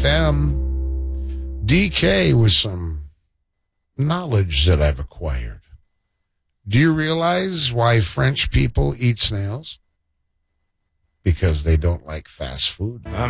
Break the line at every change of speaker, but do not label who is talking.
FM. DK with some knowledge that I've acquired. Do you realize why French people eat snails? Because they don't like fast food.